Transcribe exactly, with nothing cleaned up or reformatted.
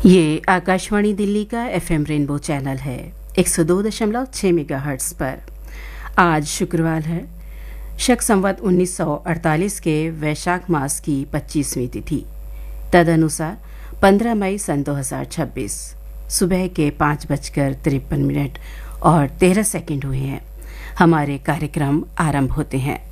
ये आकाशवाणी दिल्ली का FM rainbow channel है एक सौ दो दशमलव छः मेगाहर्ट्ज़ पर। आज शुक्रवार है, शक संवत उन्नीस सौ अड़तालीस के वैशाख मास की पच्चीसवीं तिथि, तदनुसार पंद्रह मई सन दो हज़ार छब्बीस। सुबह के पाँच बजकर तिरपन मिनट और तेरह सेकंड हुए हैं। हमारे कार्यक्रम आरंभ होते हैं।